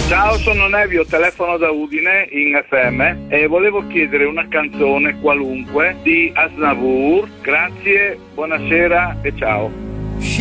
Ciao, sono Nevio, telefono da Udine in FM e volevo chiedere una canzone qualunque di Aznavour. Grazie, buonasera e ciao.